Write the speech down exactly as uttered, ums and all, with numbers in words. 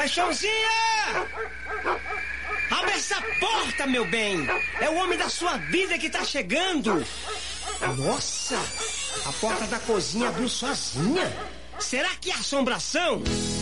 Paixãozinha! Abre essa porta, meu bem! É o homem da sua vida que tá chegando! Nossa! A porta da cozinha abriu sozinha! Será que é assombração?